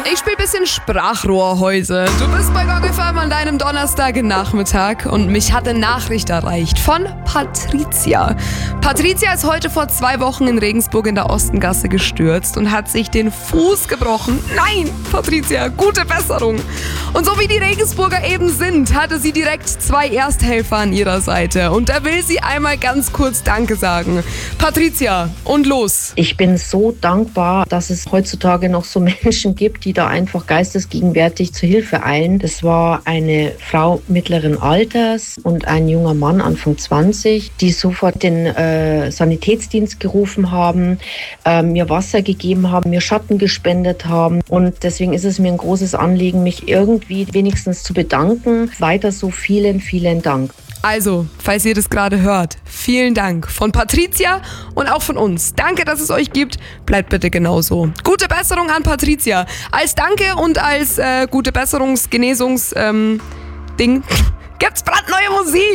Ich spiele ein bisschen Sprachrohr heute. Du bist bei Goggle FM an deinem Donnerstagnachmittag und mich hat eine Nachricht erreicht von Patricia. Patricia ist heute vor 2 Wochen in Regensburg in der Ostengasse gestürzt und hat sich den Fuß gebrochen. Nein, Patricia, gute Besserung. Und so wie die Regensburger eben sind, hatte sie direkt 2 Ersthelfer an ihrer Seite. Und da will sie einmal ganz kurz Danke sagen. Patricia, und los. Ich bin so dankbar, dass es heutzutage noch so Menschen gibt, die da einfach geistesgegenwärtig zur Hilfe eilen. Das war eine Frau mittleren Alters und ein junger Mann Anfang 20, die sofort den Sanitätsdienst gerufen haben, mir Wasser gegeben haben, mir Schatten gespendet haben. Und deswegen ist es mir ein großes Anliegen, mich irgendwie wenigstens zu bedanken. Weiter so, vielen, vielen Dank. Also, falls ihr das gerade hört, vielen Dank von Patricia und auch von uns. Danke, dass es euch gibt. Bleibt bitte genauso. Gute Besserung an Patricia. Als Danke und als gute Besserungs-, Genesungs-Ding gibt's brandneue Musik.